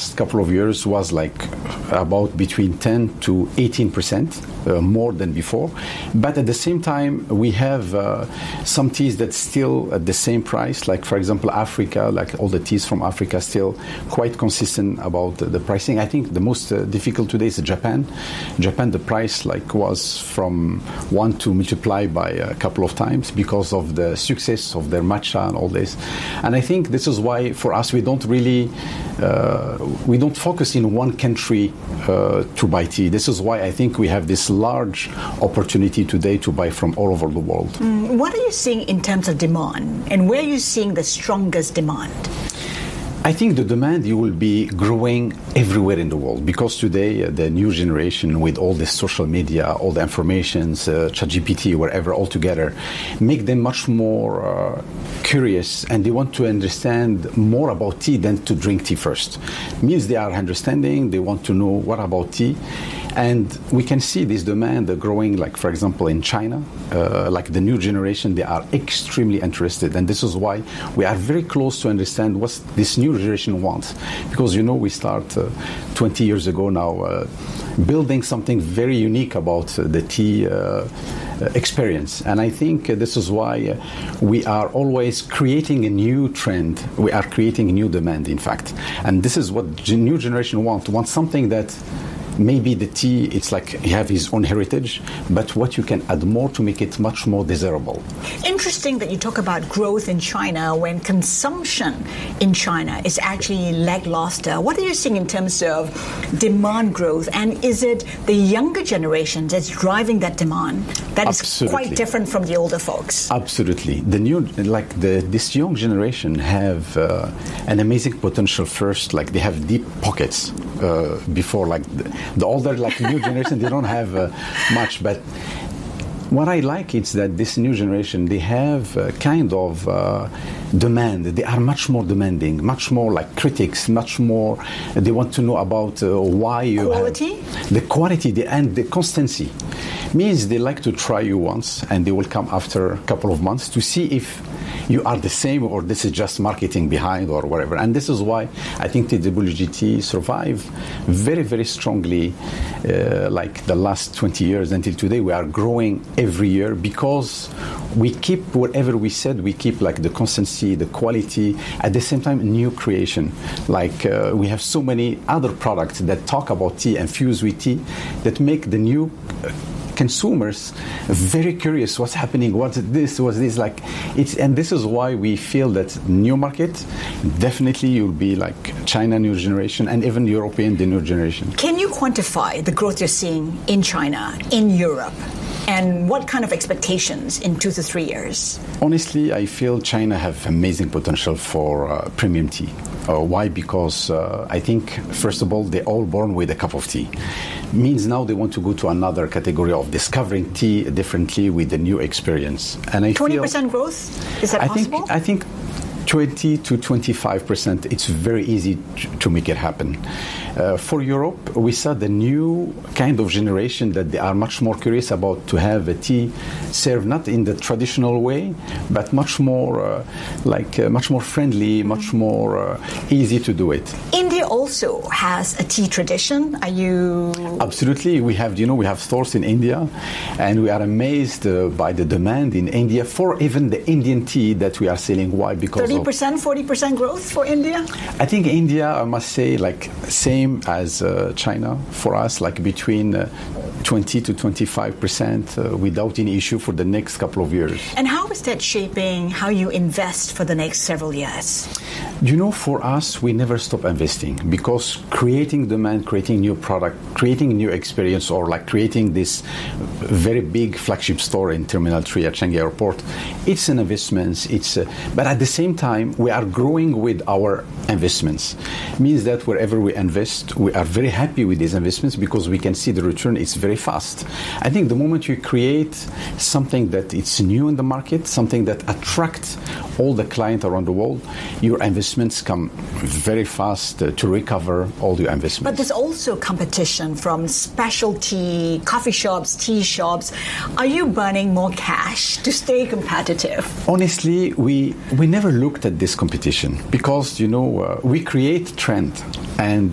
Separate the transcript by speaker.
Speaker 1: last couple of years was like about between 10 to 18%. More than before, but at the same time we have some teas that still at the same price, like for example Africa, like all the teas from Africa still quite consistent about the pricing. I think the most difficult today is Japan. The price like was from 1 to multiply by a couple of times because of the success of their matcha and all this. And I think this is why for us we don't really we don't focus in one country to buy tea. This is why I think we have this large opportunity today to buy from all over the world.
Speaker 2: What are you seeing in terms of demand, and where are you seeing the strongest demand?
Speaker 1: I think the demand you will be growing everywhere in the world, because today the new generation with all this social media, all the informations, ChatGPT, wherever, all together, make them much more curious, and they want to understand more about tea than to drink tea first. Means they are understanding, they want to know what about tea. And we can see this demand growing, like, for example, in China, like the new generation, they are extremely interested. And this is why we are very close to understand what this new generation wants. Because, you know, we start 20 years ago now building something very unique about the tea experience. And I think this is why we are always creating a new trend. We are creating a new demand, in fact. And this is what the new generation wants something that maybe the tea, it's like you have his own heritage, but what you can add more to make it much more desirable.
Speaker 2: Interesting that you talk about growth in China when consumption in China is actually lackluster. What are you seeing in terms of demand growth, and is it the younger generation that's driving that demand that is quite different from the older folks?
Speaker 1: Absolutely. The new, like this young generation have an amazing potential first, like they have deep pockets before, like the older, like new generation, they don't have much. But what I like is that this new generation, they have kind of demand. They are much more demanding, much more like critics, much more. They want to know about why you
Speaker 2: quality?
Speaker 1: The quality and the constancy. Means they like to try you once and they will come after a couple of months to see if you are the same or this is just marketing behind or whatever. And this is why I think TWGT survive very, very strongly like the last 20 years until today. We are growing every year because we keep whatever we said, we keep like the constancy, the quality, at the same time new creation. Like we have so many other products that talk about tea and fuse with tea that make the new consumers very curious what's happening, what's this, like it's. And this is why we feel that new market definitely you'll be like China new generation and even European the new generation.
Speaker 2: Can you quantify the growth you're seeing in China, in Europe, and what kind of expectations in 2 to 3 years?
Speaker 1: Honestly, I feel China have amazing potential for premium tea. Why? Because I think, first of all, they're all born with a cup of tea. Means now they want to go to another category of discovering tea differently with the new experience. And I
Speaker 2: 20% growth? Is that possible?
Speaker 1: I think 20 to 25%, it's very easy to make it happen. For Europe, we saw the new kind of generation that they are much more curious about to have a tea served not in the traditional way, but much more much more friendly, much more easy to do it.
Speaker 2: India also has a tea tradition. Are you?
Speaker 1: Absolutely. We have, we have stores in India, and we are amazed by the demand in India for even the Indian tea that we are selling. Why? Because
Speaker 2: 30%, 40% growth for India?
Speaker 1: I think India, I must say, like same as China for us, like between 20 to 25% without any issue for the next couple of years.
Speaker 2: And how is that shaping how you invest for the next several years?
Speaker 1: For us, we never stop investing because creating demand, creating new product, creating new experience, or like creating this very big flagship store in Terminal 3 at Changi Airport, it's an investment. But at the same time, we are growing with our investments. Means that wherever we invest, we are very happy with these investments because we can see the return is very fast. I think the moment you create something that it's new in the market, something that attracts all the clients around the world, your investments come very fast to recover all your investments.
Speaker 2: But there's also competition from specialty coffee shops, tea shops. Are you burning more cash to stay competitive?
Speaker 1: Honestly, we never looked at this competition because, we create trend. And